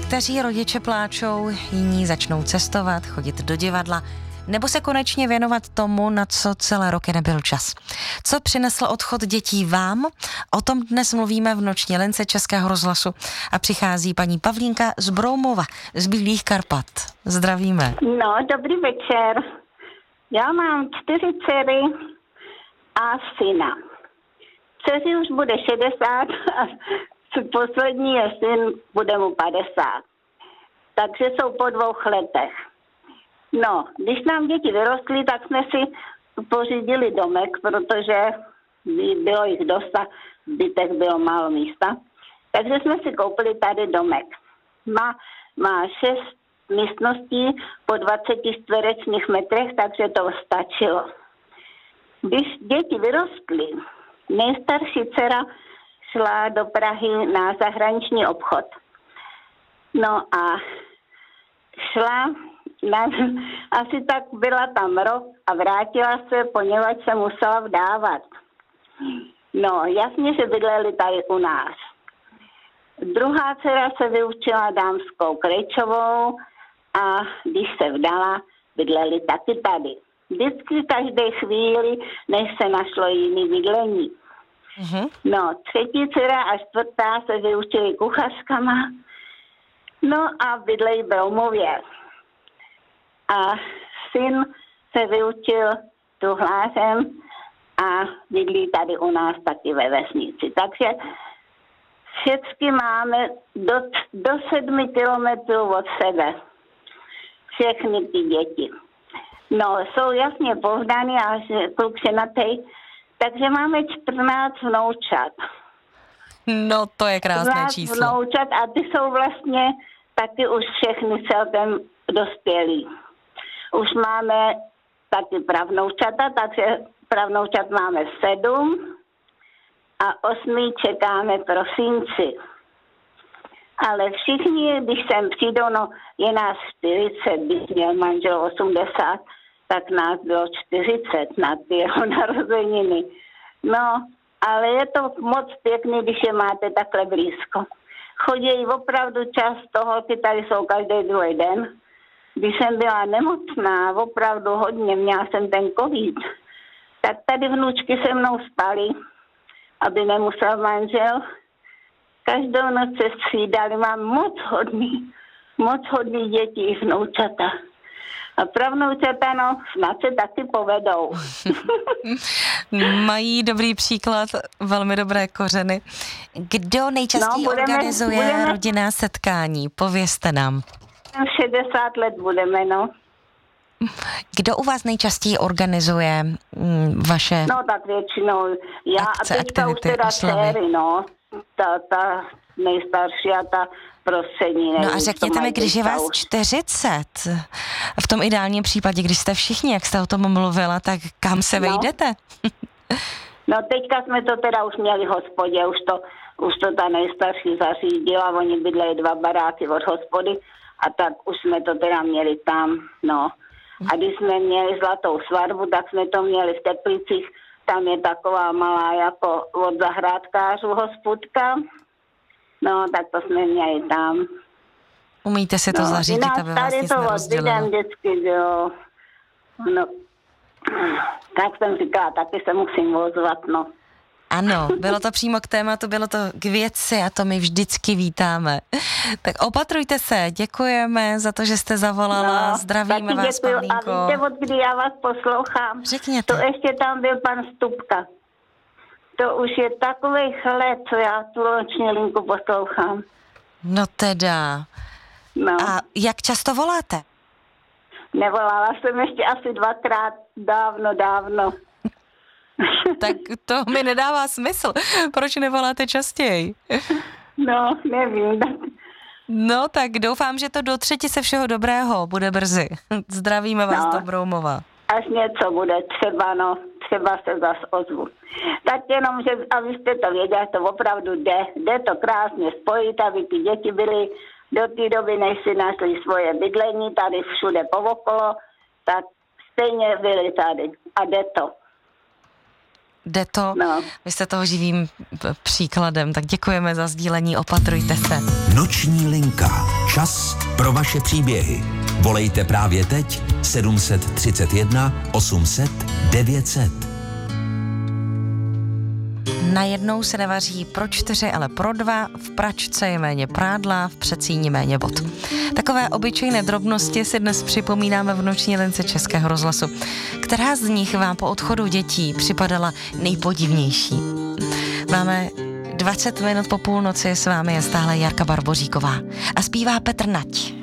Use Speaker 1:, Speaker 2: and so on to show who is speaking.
Speaker 1: Někteří rodiče pláčou, jiní začnou cestovat, chodit do divadla, nebo se konečně věnovat tomu, na co celé roky nebyl čas. Co přinesl odchod dětí vám? O tom dnes mluvíme v Noční lince Českého rozhlasu a přichází paní Pavlínka z Broumova, z Bílých Karpat. Zdravíme.
Speaker 2: No, dobrý večer. Já mám 4 dcery a syna. Dceři už bude 60 a poslední je syn, bude mu 50. Takže jsou po 2 letech. No, když nám děti vyrostly, tak jsme si pořídili domek, protože bylo jich dost a v bytech bylo málo místa. Takže jsme si koupili tady domek. Má 6 místností po 20 čtverečních metrech, takže to stačilo. Když děti vyrostly, nejstarší dcera šla do Prahy na zahraniční obchod. No a šla, asi tak byla tam rok a vrátila se, poněvadž se musela vdávat. No, jasně, že bydleli tady u nás. Druhá dcera se vyučila dámskou krejčovou a když se vdala, bydleli taky tady. Vždycky každé chvíli, než se našlo jiný bydlení. No, 3. dcera a 4. se vyučili kuchařkama, no a bydlejí v Broumově. A syn se vyučil tuhlářem a bydlí tady u nás taky ve vesnici. Takže všechny máme do 7 kilometrů od sebe. Všechny ty děti. No, jsou jasně povdaný a kluk ženatej, takže máme 14 vnoučat.
Speaker 1: No, to je krásné číslo.
Speaker 2: Vnoučat a ty jsou vlastně taky už všechny celkem dospělí. Už máme taky pravnoučata, takže pravnoučat máme 7 a 8 čekáme prosinci. Ale všichni, když sem přijdou, no je nás 40, když měl manžel 80, tak nás bylo 40 na ty jeho narozeniny. No, ale je to moc pěkný, když je máte takhle blízko. Chodí opravdu často, holky tady jsou každý druhý den. Když jsem byla nemocná, opravdu hodně, měla jsem ten covid, tak tady vnučky se mnou spaly, aby nemusel manžel. Každou noc se střídali, mám moc hodný děti i vnoučata. A pravnoučata, no, snad se taky povedou.
Speaker 1: Mají dobrý příklad, velmi dobré kořeny. Kdo nejčastěji organizuje rodinná setkání? Povězte nám.
Speaker 2: 60 let budeme, no.
Speaker 1: Kdo u vás nejčastěji organizuje vaše
Speaker 2: No tak většinou já
Speaker 1: akce,
Speaker 2: a teďka už teda dcery, no. Ta nejstarší a ta prostřední.
Speaker 1: No a řekněte mi, když je vás 40, v tom ideálním případě, když jste všichni, jak jste o tom mluvila, tak kam se vejdete?
Speaker 2: No teďka jsme to teda už měli v hospodě, už to ta nejstarší zařídila, oni bydlejí 2 baráky od hospody a tak už jsme to teda měli tam, no. A když jsme měli zlatou svatbu, tak jsme to měli v Teplicích, tam je taková malá jako od zahrádkářů hospodka, no tak to jsme měli tam.
Speaker 1: Umíte si to zařídit, aby vás nic nerozdělilo.
Speaker 2: Vždycky, jo. No, tak jsem říkala, taky se musím ozvat, no.
Speaker 1: Ano, bylo to přímo k tématu, bylo to k věci a to my vždycky vítáme. Tak opatrujte se, děkujeme za to, že jste zavolala, no, zdravíme vás, Pavlínko.
Speaker 2: A víte, od kdy já vás poslouchám?
Speaker 1: Řekněte.
Speaker 2: To ještě tam byl pan Stupka. To už je takovej let, co já tu noční linku poslouchám.
Speaker 1: No teda.
Speaker 2: No.
Speaker 1: A jak často voláte?
Speaker 2: Nevolala jsem ještě asi 2krát, dávno.
Speaker 1: Tak to mi nedává smysl. Proč nevoláte častěji?
Speaker 2: No, nevím.
Speaker 1: No tak doufám, že to do 3 se všeho dobrého bude brzy. Zdravíme vás do Broumova.
Speaker 2: Až něco bude, třeba se zas ozvu. Tak jenom, že abyste to věděli, to opravdu jde to krásně spojit, aby ty děti byly do té doby, než si našli svoje bydlení, tady všude povokolo, tak stejně byli tady a jde to.
Speaker 1: Jde to,
Speaker 2: No.
Speaker 1: vy jste toho živým příkladem, tak děkujeme za sdílení, opatrujte se.
Speaker 3: Noční linka. Čas pro vaše příběhy. Volejte právě teď 731 800 900.
Speaker 1: Najednou se nevaří pro 4, ale pro 2, v pračce je méně prádla, v přecíni méně vod. Takové obyčejné drobnosti si dnes připomínáme v noční lince Českého rozhlasu. Která z nich vám po odchodu dětí připadala nejpodivnější? Máme 20 minut po půlnoci, s vámi je stále Jarka Barboříková a zpívá Petr Nať.